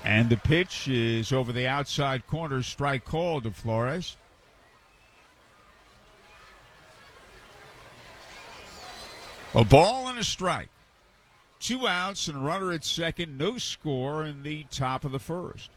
And the pitch is over the outside corner, strike called to Flores. A ball and a strike. 2 outs and a runner at second. No score in the top of the first.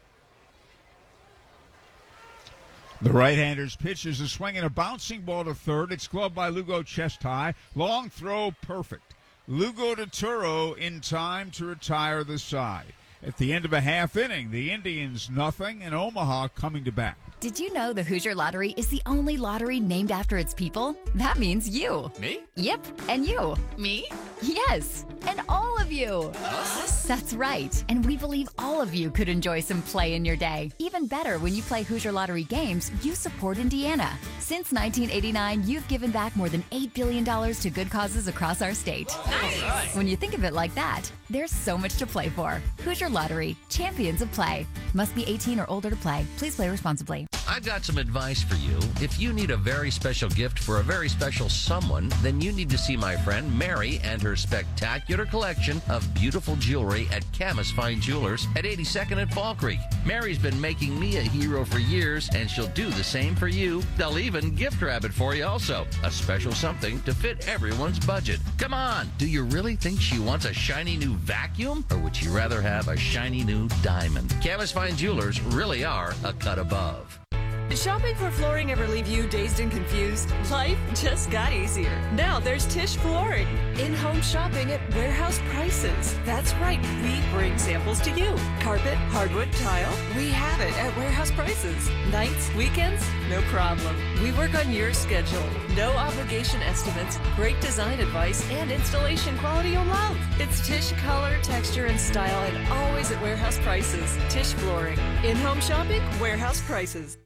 The right-hander's pitch is a swing and a bouncing ball to third. It's gloved by Lugo chest high. Long throw, perfect. Lugo to Turo in time to retire the side. At the end of a half inning, the Indians nothing and Omaha coming to bat. Did you know the Hoosier Lottery is the only lottery named after its people? That means you. Me? Yep, and you. Me? Yes, and all of you. Us? That's right, and we believe all of you could enjoy some play in your day. Even better, when you play Hoosier Lottery games, you support Indiana. Since 1989, you've given back more than $8 billion to good causes across our state. Nice. When you think of it like that, there's so much to play for. Hoosier Lottery, champions of play. Must be 18 or older to play. Please play responsibly. I've got some advice for you. If you need a very special gift for a very special someone, then you need to see my friend Mary and her spectacular collection of beautiful jewelry at Camus Fine Jewelers at 82nd and Fall Creek. Mary's been making me a hero for years, and she'll do the same for you. They'll even gift wrap it for you also. A special something to fit everyone's budget. Come on, do you really think she wants a shiny new vacuum, or would she rather have a shiny new diamond? Camus Fine Jewelers really are a cut above. Did shopping for flooring ever leave you dazed and confused? Life just got easier. Now there's Tisch Flooring. In-home shopping at warehouse prices. That's right, we bring samples to you. Carpet, hardwood, tile, we have it at warehouse prices. Nights, weekends, no problem. We work on your schedule. No obligation estimates, great design advice, and installation quality you'll love. It's Tisch color, texture, and style, and always at warehouse prices. Tisch Flooring. In-home shopping, warehouse prices.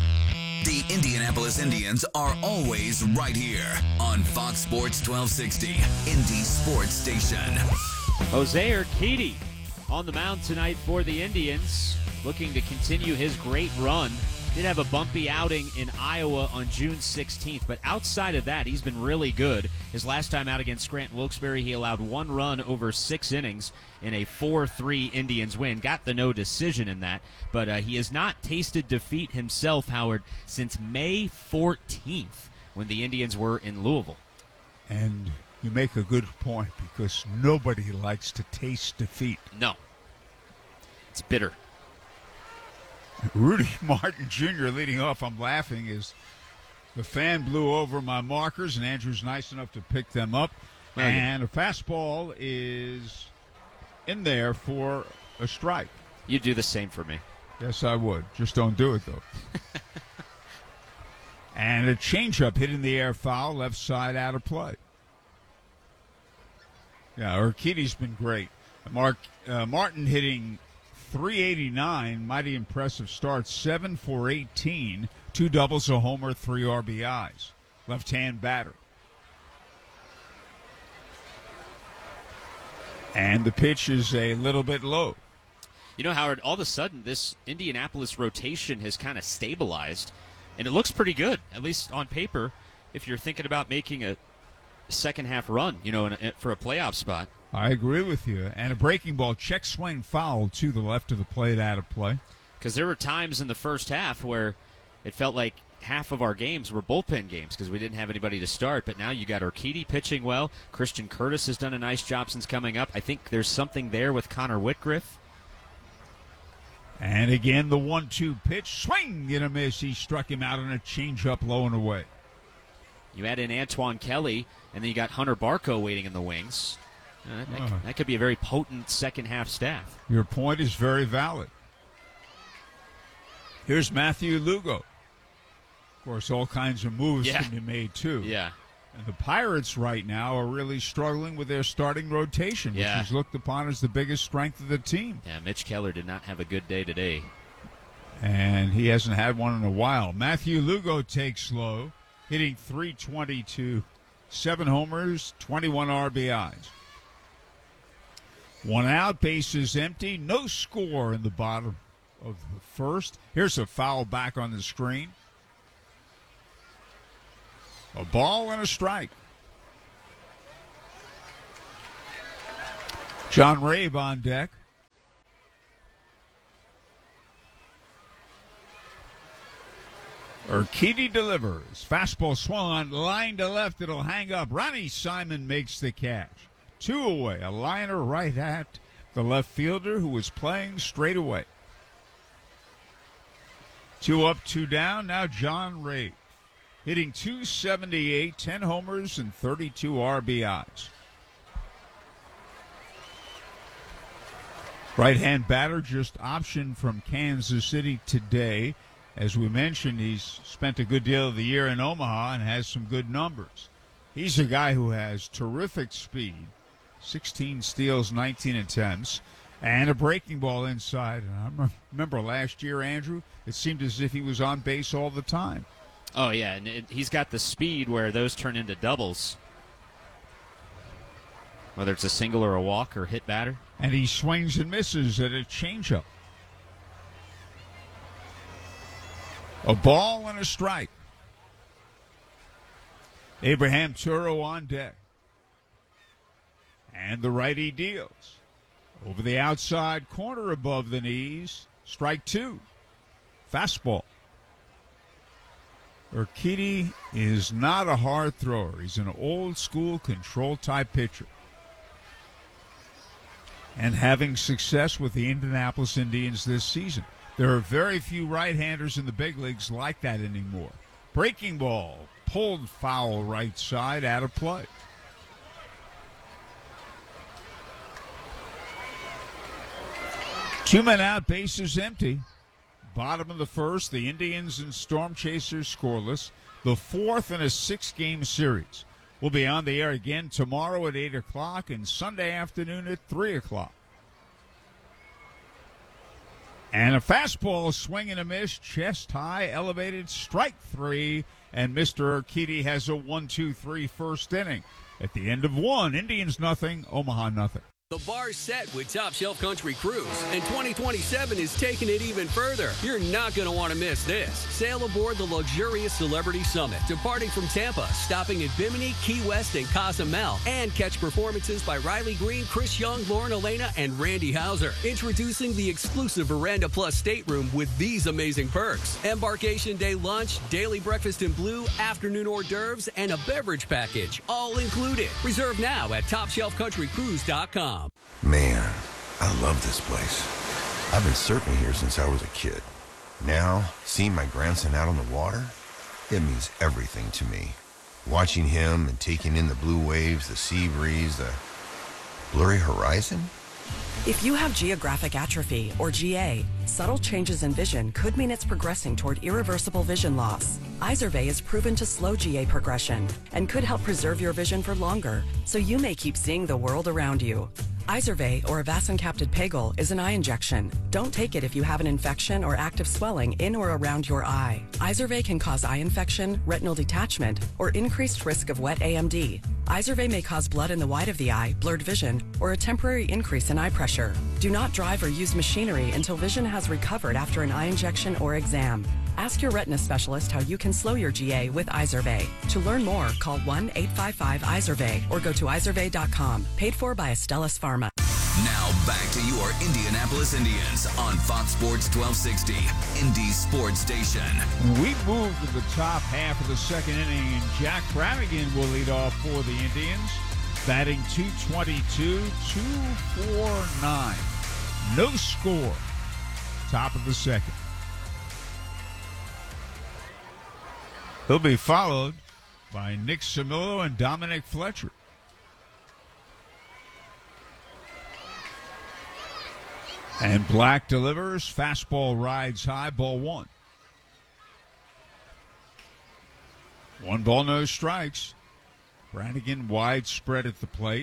The Indianapolis Indians are always right here on Fox Sports 1260, Indy Sports Station. Jose Urquidy on the mound tonight for the Indians, looking to continue his great run. Did have a bumpy outing in Iowa on June 16th, but outside of that, he's been really good. His last time out against Scranton Wilkes-Barre, he allowed 1 run over 6 innings in a 4-3 Indians win. Got the no decision in that, but he has not tasted defeat himself, Howard, since May 14th when the Indians were in Louisville. And you make a good point, because nobody likes to taste defeat. No. It's bitter. Rudy Martin Jr. leading off. I'm laughing as the fan blew over my markers, and Andrew's nice enough to pick them up. And a fastball is in there for a strike. You'd do the same for me. Yes, I would. Just don't do it, though. And a changeup hit in the air, foul, left side out of play. Yeah, Urquidy's been great. Martin hitting .389, mighty impressive start. 7 for 18, 2 doubles, a homer, 3 RBIs. Left-hand batter. And the pitch is a little bit low. You know, Howard, all of a sudden this Indianapolis rotation has kind of stabilized, and it looks pretty good, at least on paper, if you're thinking about making a second-half run, you know, for a playoff spot. I agree with you. And a breaking ball, check swing foul to the left of the plate, out of play. Because there were times in the first half where it felt like half of our games were bullpen games because we didn't have anybody to start. But now you got Urquidy pitching well. Christian Curtis has done a nice job since coming up. I think there's something there with Connor Whitgriff. And again, the 1-2 pitch. Swing and a miss. He struck him out on a changeup low and away. You add in Antoine Kelly, and then you got Hunter Barco waiting in the wings. That could be a very potent second-half staff. Your point is very valid. Here's Matthew Lugo. Of course, all kinds of moves can be made, too. Yeah. And the Pirates right now are really struggling with their starting rotation, which is looked upon as the biggest strength of the team. Yeah, Mitch Keller did not have a good day today. And he hasn't had one in a while. Matthew Lugo takes low, hitting .322, 7 homers, 21 RBIs. 1 out, bases empty, no score in the bottom of the first. Here's a foul back on the screen. A ball and a strike. John Rabe on deck. Urquidy delivers. Fastball swung on, line to left. It'll hang up. Ronnie Simon makes the catch. 2 away. A liner right at the left fielder who was playing straight away. 2 up, 2 down. Now John Ray hitting .278, 10 homers and 32 RBIs. Right-hand batter just optioned from Kansas City today. As we mentioned, he's spent a good deal of the year in Omaha and has some good numbers. He's a guy who has terrific speed, 16 steals, 19 attempts, and a breaking ball inside. And I remember last year, Andrew, it seemed as if he was on base all the time. Oh, yeah, and he's got the speed where those turn into doubles. Whether it's a single or a walk or hit batter. And he swings and misses at a changeup. A ball and a strike. Abraham Turo on deck. And the righty deals. Over the outside corner above the knees. Strike 2. Fastball. Urquidy is not a hard thrower. He's an old-school control-type pitcher. And having success with the Indianapolis Indians this season. There are very few right-handers in the big leagues like that anymore. Breaking ball, pulled foul right side, out of play. Two men out, bases empty. Bottom of the first, the Indians and Storm Chasers scoreless. The fourth in a 6-game series. We'll be on the air again tomorrow at 8 o'clock and Sunday afternoon at 3 o'clock. And a fastball, swing and a miss, chest high, elevated, strike 3, and Mr. Urquidy has a 1-2-3 first inning. At the end of 1, Indians nothing, Omaha nothing. The bar's set with Top Shelf Country Cruise, and 2027 is taking it even further. You're not going to want to miss this. Sail aboard the luxurious Celebrity Summit, departing from Tampa, stopping at Bimini, Key West, and Cozumel, and catch performances by Riley Green, Chris Young, Lauren Elena, and Randy Hauser. Introducing the exclusive Veranda Plus stateroom with these amazing perks. Embarkation day lunch, daily breakfast in blue, afternoon hors d'oeuvres, and a beverage package, all included. Reserve now at TopShelfCountryCruise.com. Man, I love this place. I've been surfing here since I was a kid. Now, seeing my grandson out on the water, it means everything to me. Watching him and taking in the blue waves, the sea breeze, the blurry horizon. If you have geographic atrophy, or GA, subtle changes in vision could mean it's progressing toward irreversible vision loss. Izervay is proven to slow GA progression and could help preserve your vision for longer, so you may keep seeing the world around you. Izervay, or avacincaptad pegol, is an eye injection. Don't take it if you have an infection or active swelling in or around your eye. Izervay can cause eye infection, retinal detachment, or increased risk of wet AMD. Izervay may cause blood in the white of the eye, blurred vision, or a temporary increase in eye pressure. Do not drive or use machinery until vision has recovered after an eye injection or exam. Ask your retina specialist how you can slow your GA with Izervay. To learn more, call 1-855-IZERVAY or go to izervay.com. Paid for by Astellas Pharma. Now back to your Indianapolis Indians on Fox Sports 1260, Indy Sports Station. We move to the top half of the second inning, and Jack Brannigan will lead off for the Indians, batting .222, 249. No score. Top of the second. He'll be followed by Nick Samillo and Dominic Fletcher. And Black delivers. Fastball rides high. Ball 1. 1 ball, no strikes. Brannigan widespread at the plate.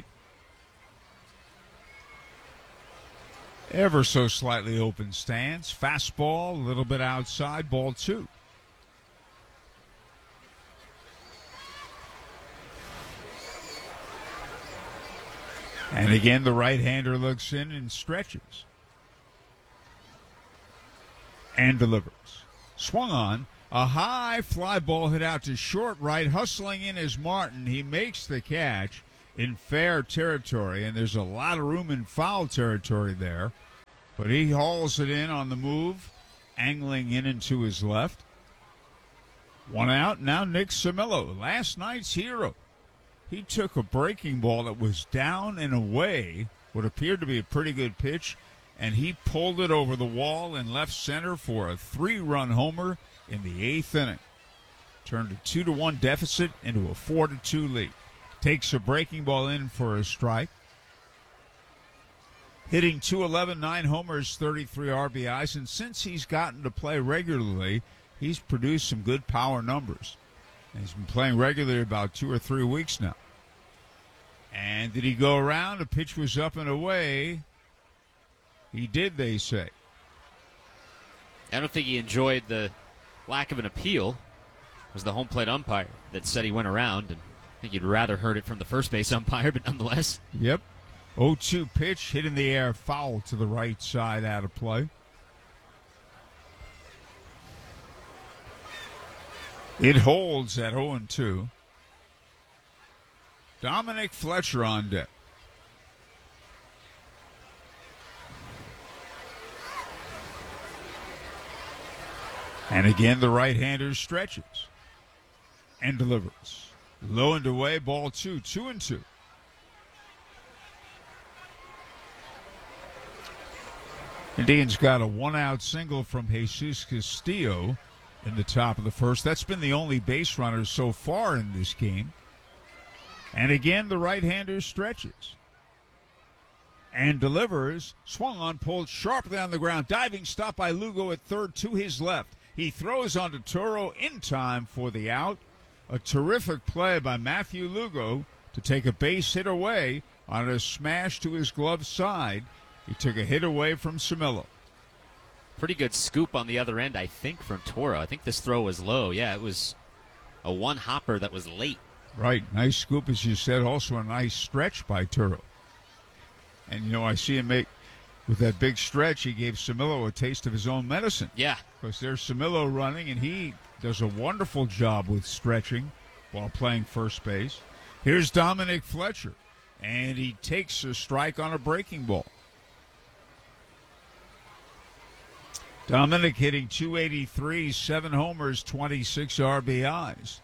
Ever so slightly open stance. Fastball, a little bit outside. Ball 2. And again, the right-hander looks in and stretches. And delivers. Swung on. A high fly ball hit out to short right. Hustling in is Martin. He makes the catch in fair territory, and there's a lot of room in foul territory there. But he hauls it in on the move, angling in and to his left. One out, now Nick Simillo, last night's hero. He took a breaking ball that was down and away, what appeared to be a pretty good pitch, and he pulled it over the wall in left center for a 3-run homer in the 8th inning. Turned a 2-1 deficit into a 4-2 lead. Takes a breaking ball in for a strike. Hitting .211, 9 homers, 33 RBIs, and since he's gotten to play regularly, he's produced some good power numbers. And he's been playing regularly about 2 or 3 weeks now. And did he go around? The pitch was up and away. He did, they say. I don't think he enjoyed the lack of an appeal. It was the home plate umpire that said he went around, and I think you'd rather heard it from the first base umpire, but nonetheless. Yep. 0-2 pitch, hit in the air, foul to the right side, out of play. It holds at 0-2. Dominic Fletcher on deck. And again, the right-hander stretches and delivers. Low and away, ball 2, 2-2. Indians got a 1-out single from Jesus Castillo in the top of the first. That's been the only base runner so far in this game. And again, the right-hander stretches and delivers. Swung on, pulled sharply on the ground. Diving stop by Lugo at third to his left. He throws onto Toro in time for the out. A terrific play by Matthew Lugo to take a base hit away on a smash to his glove side. He took a hit away from Simillo. Pretty good scoop on the other end, I think, from Toro. I think this throw was low. Yeah, it was a one-hopper that was late. Right. Nice scoop, as you said. Also a nice stretch by Toro. And, you know, I see him make, with that big stretch, he gave Simillo a taste of his own medicine. Yeah. Because there's Simillo running, and he does a wonderful job with stretching while playing first base. Here's Dominic Fletcher, and he takes a strike on a breaking ball. Dominic hitting .283, 7 homers, 26 RBIs.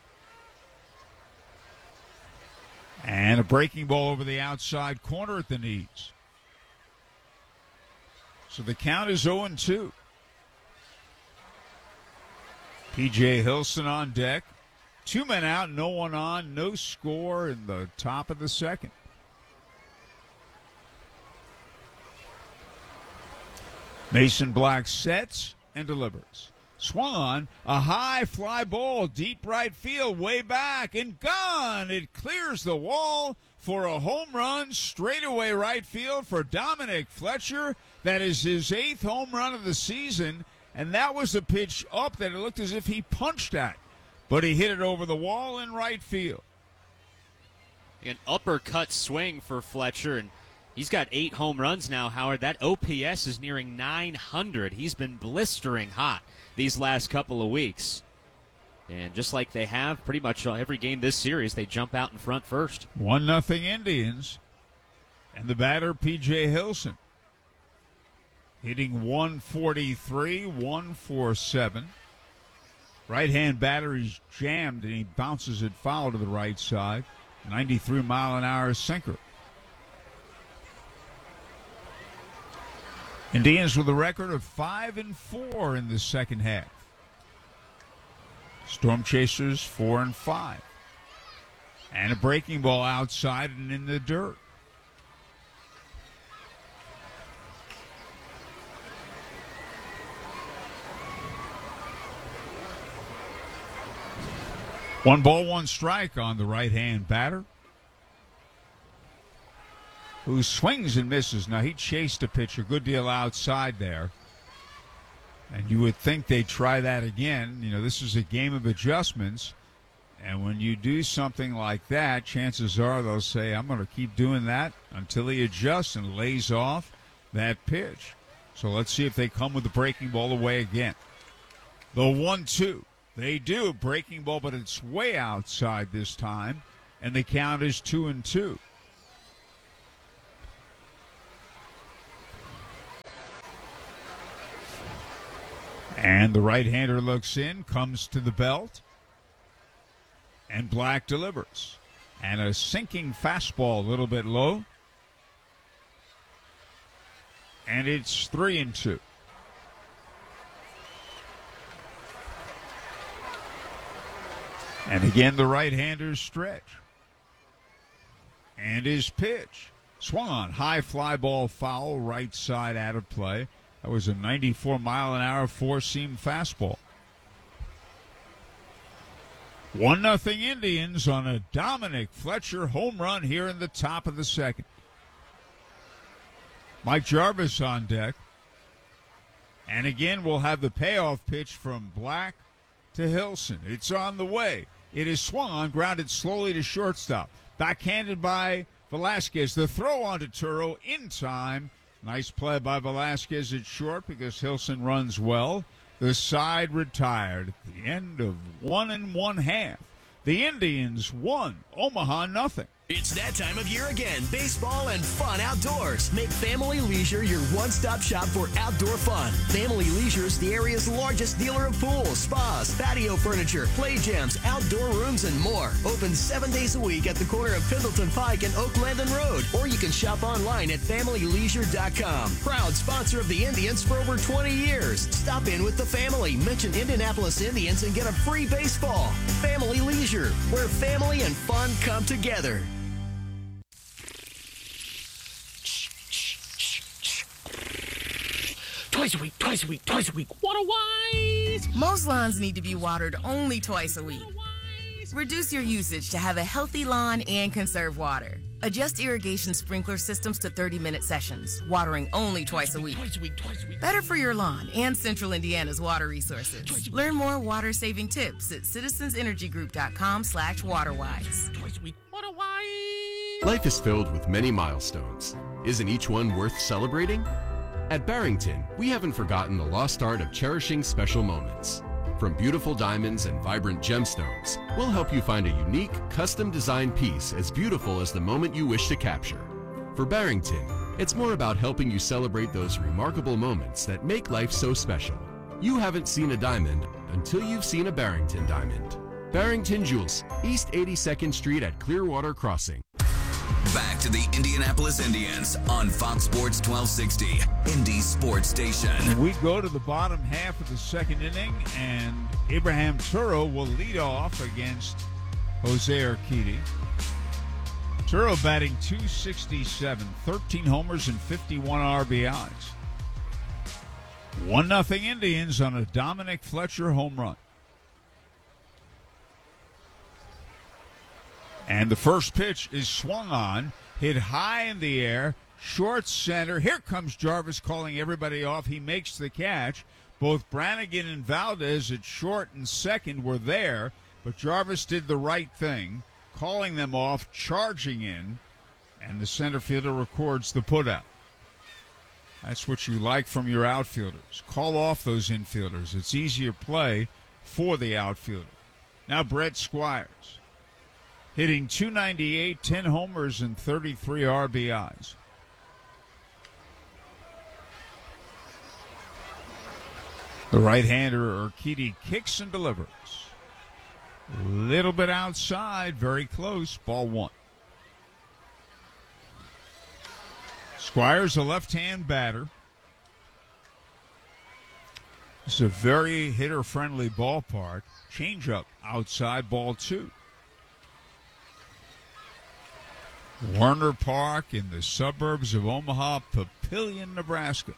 And a breaking ball over the outside corner at the knees. So the count is 0-2. P.J. Hilson on deck. 2 men out, no one on, no score in the top of the second. Mason Black sets and delivers. Swung on, a high fly ball, deep right field, way back, and gone. It clears the wall for a home run, straightaway right field for Dominic Fletcher. That is his 8th home run of the season, and that was a pitch up that it looked as if he punched at, but he hit it over the wall in right field. An uppercut swing for Fletcher, and he's got 8 home runs now, Howard. That OPS is nearing 900. He's been blistering hot these last couple of weeks. And just like they have pretty much every game this series, they jump out in front first. 1-0 Indians. And the batter, P.J. Hilson, hitting .143, 147. Right-hand batter is jammed, and he bounces it foul to the right side. 93-mile-an-hour sinker. Indians with a record of 5-4 in the second half. Storm Chasers 4-5. And a breaking ball outside and in the dirt. One ball, one strike on the right-hand batter, who swings and misses. Now, he chased a pitch a good deal outside there, and you would think they'd try that again. You know, this is a game of adjustments, and when you do something like that, chances are they'll say, I'm going to keep doing that until he adjusts and lays off that pitch. So let's see if they come with the breaking ball away again. The 1-2. They do. Breaking ball, but it's way outside this time, and the count is 2-2. And the right-hander looks in, comes to the belt, and Black delivers. And a sinking fastball a little bit low. And it's 3-2. And again, the right-hander's stretch. And his pitch. Swung on. High fly ball foul, right side out of play. That was a 94-mile-an-hour four-seam fastball. 1-0 Indians on a Dominic Fletcher home run here in the top of the second. Mike Jarvis on deck. And again, we'll have the payoff pitch from Black to Hilson. It's on the way. It is swung on, grounded slowly to shortstop. Backhanded by Velasquez. The throw on to Turo in time. Nice play by Velasquez at short because Hilson runs well. The side retired at the end of 1 1/2. The Indians won, Omaha nothing. It's that time of year again. Baseball and fun outdoors. Make Family Leisure your one-stop shop for outdoor fun. Family Leisure is the area's largest dealer of pools, spas, patio furniture, play gyms, outdoor rooms, and more. Open 7 days a week at the corner of Pendleton Pike and Oak Landing Road. Or you can shop online at FamilyLeisure.com. Proud sponsor of the Indians for over 20 years. Stop in with the family. Mention Indianapolis Indians and get a free baseball. Family Leisure, where family and fun come together. Twice a week, twice a week, twice a week. Water wise. Most lawns need to be watered only twice a week. Reduce your usage to have a healthy lawn and conserve water. Adjust irrigation sprinkler systems to 30-minute sessions, watering only twice a week. Twice a week, twice a week. Better for your lawn and Central Indiana's water resources. Learn more water-saving tips at citizensenergygroup.com/waterwise. Twice a week. Water wise. Life is filled with many milestones. Isn't each one worth celebrating? At Barrington, we haven't forgotten the lost art of cherishing special moments. From beautiful diamonds and vibrant gemstones, we'll help you find a unique, custom-designed piece as beautiful as the moment you wish to capture. For Barrington, it's more about helping you celebrate those remarkable moments that make life so special. You haven't seen a diamond until you've seen a Barrington diamond. Barrington Jewels, East 82nd Street at Clearwater Crossing. Back to the Indianapolis Indians on Fox Sports 1260, Indy Sports Station. We go to the bottom half of the second inning, and Abraham Turo will lead off against Jose Urquidy. Turo batting .267, 13 homers and 51 RBIs. 1-0 Indians on a Dominic Fletcher home run. And the first pitch is swung on, hit high in the air, short center. Here comes Jarvis calling everybody off. He makes the catch. Both Brannigan and Valdez at short and second were there, but Jarvis did the right thing, calling them off, charging in, and the center fielder records the putout. That's what you like from your outfielders. Call off those infielders. It's easier play for the outfielder. Now Brett Squires, hitting .298, 10 homers and 33 RBIs. The right-hander Urquidy kicks and delivers. A little bit outside, very close, ball one. Squires, a left-hand batter. It's a very hitter-friendly ballpark. Changeup outside, ball two. Warner Park in the suburbs of Omaha, Papillion, Nebraska.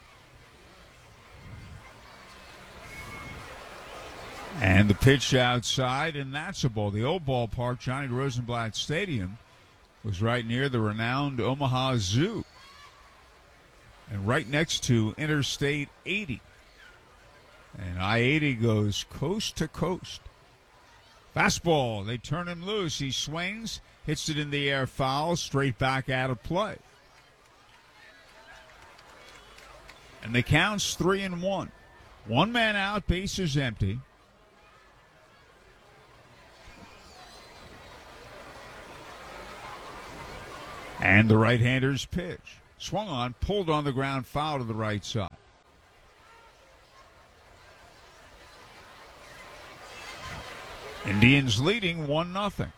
And the pitch outside, and that's a ball. The old ballpark, Johnny Rosenblatt Stadium, was right near the renowned Omaha Zoo and right next to Interstate 80. And I-80 goes coast to coast. Fastball, they turn him loose. He swings, hits it in the air, foul, straight back out of play. And the count's 3-1. One man out, bases empty. And the right-hander's pitch. Swung on, pulled on the ground, foul to the right side. Indians leading 1-0.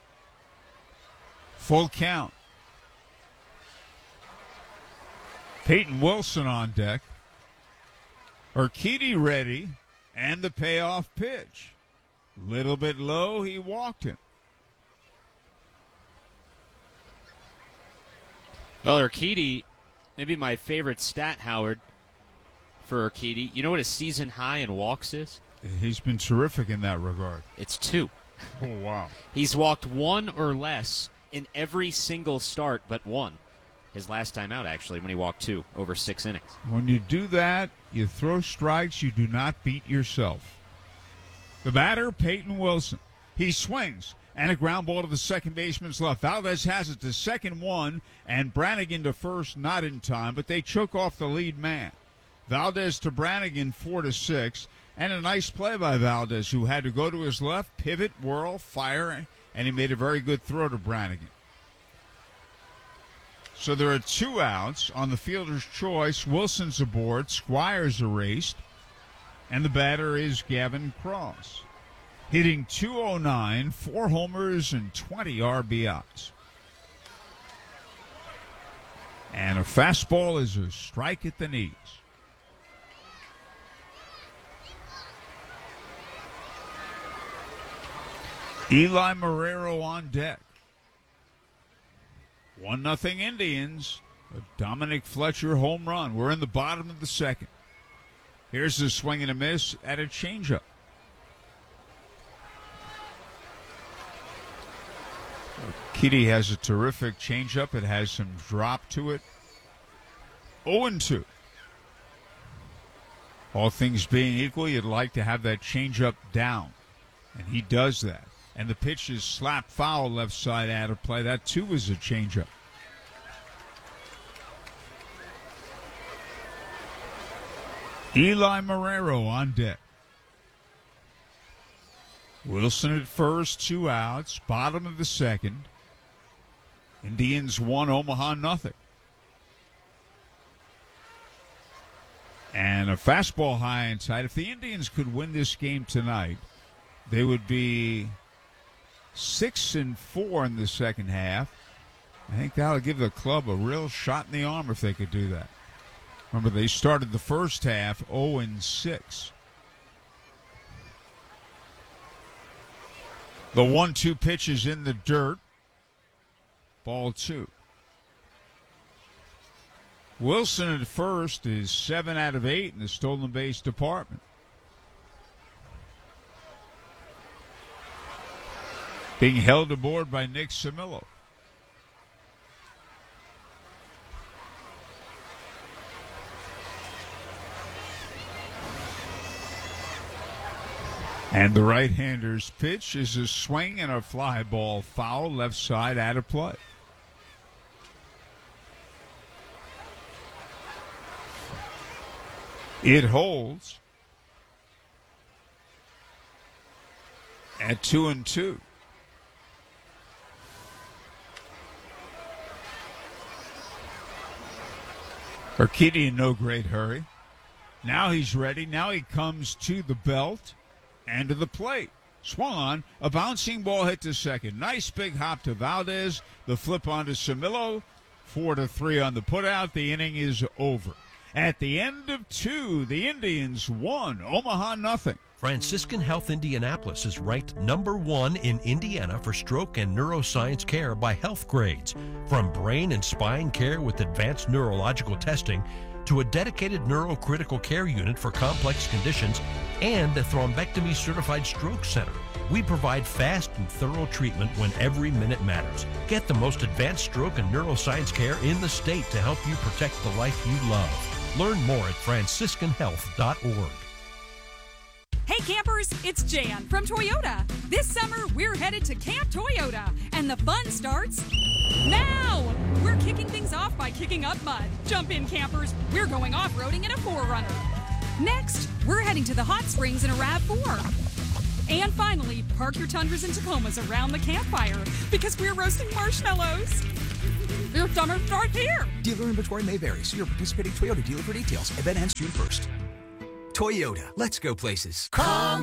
Full count. Peyton Wilson on deck. Urquidy ready, and the payoff pitch. Little bit low, he walked him. Well, Urquidy, maybe my favorite stat, Howard, for Urquidy. You know what a season high in walks is? He's been terrific in that regard. It's 2. Oh, wow. He's walked 1 or less in every single start but 1. His last time out, actually, when he walked 2 over 6 innings. When you do that, you throw strikes, you do not beat yourself. The batter, Peyton Wilson. He swings, and a ground ball to the second baseman's left. Valdez has it to second, 1, and Brannigan to first, not in time, but they choke off the lead man. Valdez to Brannigan, 4-6, and a nice play by Valdez, who had to go to his left, pivot, whirl, fire, and he made a very good throw to Brannigan. So there are 2 outs on the fielder's choice. Wilson's aboard, Squires erased, and the batter is Gavin Cross. Hitting .209, 4 homers, and 20 RBIs. And a fastball is a strike at the knees. Eli Marrero on deck. 1-0 Indians. A Dominic Fletcher home run. We're in the bottom of the second. Here's the swing and a miss at a changeup. Kitty has a terrific changeup. It has some drop to it. 0-2. All things being equal, you'd like to have that changeup down. And he does that. And the pitch is slapped foul left side out of play. That, too, is a changeup. Eli Marrero on deck. Wilson at first, 2 outs. Bottom of the second. Indians 1, Omaha 0. And a fastball high inside. If the Indians could win this game tonight, they would be 6-4 in the second half. I think that would give the club a real shot in the arm if they could do that. Remember, they started the first half 0-6. The 1-2 pitch is in the dirt. Ball 2. Wilson at first is 7 out of 8 in the stolen base department. Being held aboard by Nick Samillo. And the right-hander's pitch is a swing and a fly ball foul, left side out of play. It holds at 2-2. Urquidy in no great hurry. Now he's ready. Now he comes to the belt and to the plate. Swung on. A bouncing ball hit to second. Nice big hop to Valdez. The flip onto Samillo. 4-3 on the putout. The inning is over. At the end of 2, the Indians 1, Omaha 0. Franciscan Health Indianapolis is ranked #1 in Indiana for stroke and neuroscience care by Health Grades. From brain and spine care with advanced neurological testing to a dedicated neurocritical care unit for complex conditions and a thrombectomy certified stroke center. We provide fast and thorough treatment when every minute matters. Get the most advanced stroke and neuroscience care in the state to help you protect the life you love. Learn more at franciscanhealth.org. Hey campers, it's Jan from Toyota. This summer, we're headed to Camp Toyota, and the fun starts now! We're kicking things off by kicking up mud. Jump in, campers. We're going off-roading in a 4Runner. Next, we're heading to the hot springs in a RAV4. And finally, park your Tundras and Tacomas around the campfire because we're roasting marshmallows. Your summer starts here. Dealer inventory may vary. See your participating Toyota dealer for details. Event ends June 1st. Toyota. Let's go places. Call